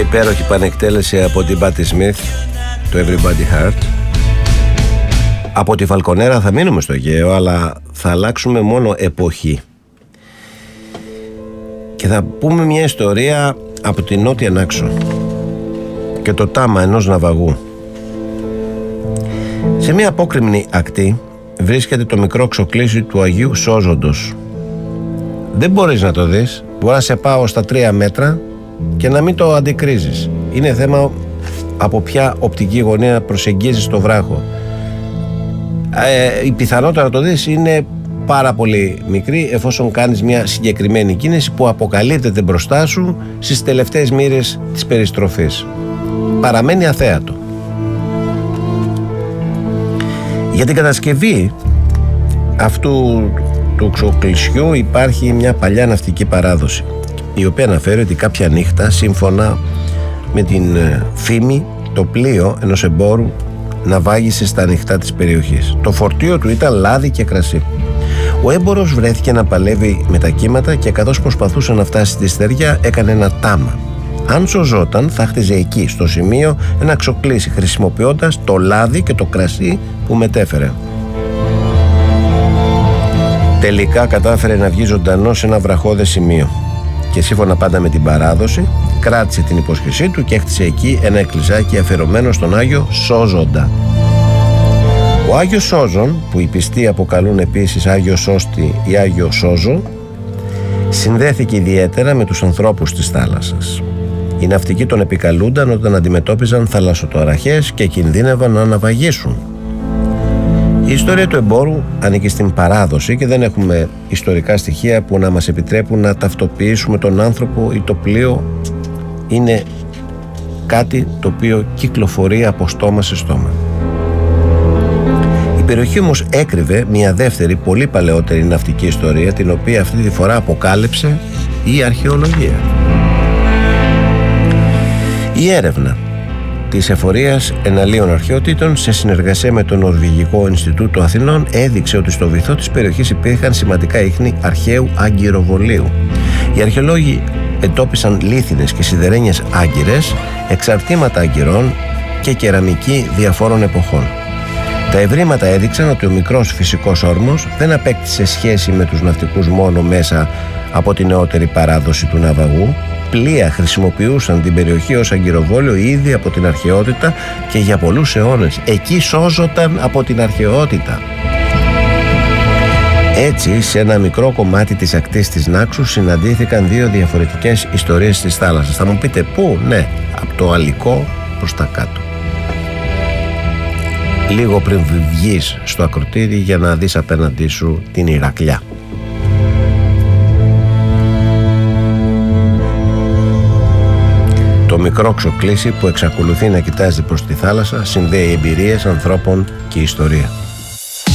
υπέροχη πανεκτέλεση από την Patti Smith, το Everybody Hurts. Από τη Φαλκονέρα θα μείνουμε στο Αιγαίο, αλλά θα αλλάξουμε μόνο εποχή. Και θα πούμε μια ιστορία από την Νότια Νάξο και το τάμα ενός ναυαγού. Σε μια απόκρημνη ακτή βρίσκεται το μικρό ξοκλήσι του Αγίου Σώζοντος. Δεν μπορείς να το δεις, μπορεί να σε πάω στα 3 μέτρα και να μην το αντικρίζεις. Είναι θέμα από ποια οπτική γωνία προσεγγίζεις το βράχο. Η πιθανότητα να το δεις είναι πάρα πολύ μικρή, εφόσον κάνεις μια συγκεκριμένη κίνηση που αποκαλύπτεται μπροστά σου στις τελευταίες μοίρες της περιστροφής. Παραμένει αθέατο. Για την κατασκευή αυτού του ξοκλησιού υπάρχει μια παλιά ναυτική παράδοση, η οποία αναφέρει ότι κάποια νύχτα, σύμφωνα με την φήμη, το πλοίο ενός εμπόρου ναυάγησε στα ανοιχτά της περιοχής. Το φορτίο του ήταν λάδι και κρασί. Ο έμπορος βρέθηκε να παλεύει με τα κύματα και καθώς προσπαθούσε να φτάσει στη στεριά έκανε ένα τάμα. Αν σωζόταν θα χτιζε εκεί στο σημείο ένα ξοκλήσι, χρησιμοποιώντας το λάδι και το κρασί που μετέφερε. Τελικά κατάφερε να βγει ζωντανό σε ένα βραχώδες σημείο και σύμφωνα πάντα με την παράδοση κράτησε την υπόσχεσή του και έχτισε εκεί ένα εκκλησάκι αφιερωμένο στον Άγιο Σώζοντα. Ο Άγιος Σώζον, που οι πιστοί αποκαλούν επίσης Άγιο Σώστη ή Άγιο Σώζο, συνδέθηκε ιδιαίτερα με τους ανθρώπους της θάλασσας. Οι ναυτικοί τον επικαλούνταν όταν αντιμετώπιζαν θαλασσοταραχές και κινδύνευαν να ναυαγήσουν. Η ιστορία του εμπόρου ανήκει στην παράδοση και δεν έχουμε ιστορικά στοιχεία που να μας επιτρέπουν να ταυτοποιήσουμε τον άνθρωπο ή το πλοίο. Είναι κάτι το οποίο κυκλοφορεί από στόμα σε στόμα. Η περιοχή όμως έκρυβε μια δεύτερη πολύ παλαιότερη ναυτική ιστορία, την οποία αυτή τη φορά αποκάλυψε η αρχαιολογία. Η έρευνα της Εφορίας Εναλίων Αρχαιοτήτων σε συνεργασία με το Νορβηγικό Ινστιτούτο Αθηνών έδειξε ότι στο βυθό της περιοχής υπήρχαν σημαντικά ίχνη αρχαίου αγκυροβολίου. Οι αρχαιολόγοι εντόπισαν λίθινες και σιδερένιες άγκυρες, εξαρτήματα αγκυρών και κεραμική διαφόρων εποχών. Τα ευρήματα έδειξαν ότι ο μικρός φυσικός όρμος δεν απέκτησε σχέση με τους ναυτικούς μόνο μέσα από την νεότερη παράδοση του ναυαγού. Πλοία χρησιμοποιούσαν την περιοχή ως αγκυροβόλιο ήδη από την αρχαιότητα και για πολλούς αιώνες. Εκεί σώζονταν από την αρχαιότητα. Έτσι, σε ένα μικρό κομμάτι της ακτής της Νάξου συναντήθηκαν δύο διαφορετικές ιστορίες της θάλασσας. Θα μου πείτε πού? Ναι, από το Αλικό προς τα κάτω. Λίγο πριν βγεις στο ακροτήρι για να δεις απέναντί σου την Ηρακλιά. Το μικρό ξοκλήσι που εξακολουθεί να κοιτάζει προς τη θάλασσα συνδέει εμπειρίες ανθρώπων και ιστορία.